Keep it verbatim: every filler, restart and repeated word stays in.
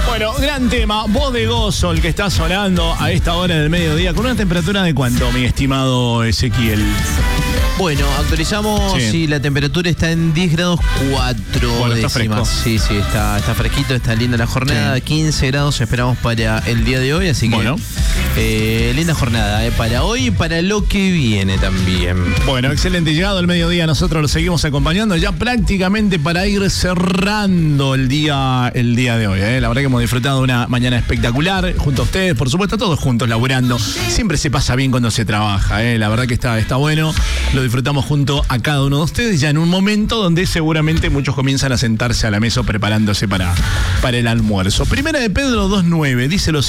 Bueno, gran tema, bodegoso el que está sonando a esta hora del mediodía, con una temperatura de cuánto, mi estimado Ezequiel. Bueno, actualizamos y sí. La temperatura está en diez grados cuatro bueno, décimas. Está fresco. Sí, sí, está, está fresquito, está linda la jornada. Sí. quince grados esperamos para el día de hoy, así que bueno. eh, linda jornada eh, para hoy y para lo que viene también. Bueno, excelente. Llegado el mediodía, nosotros lo seguimos acompañando ya prácticamente para ir cerrando el día, el día de hoy. Eh. La verdad que hemos disfrutado de una mañana espectacular junto a ustedes, por supuesto, todos juntos laburando. Siempre se pasa bien cuando se trabaja. Eh. La verdad que está, está bueno. Lo disfrutamos junto a cada uno de ustedes ya en un momento donde seguramente muchos comienzan a sentarse a la mesa preparándose para, para el almuerzo. Primera de Pedro dos nueve dice lo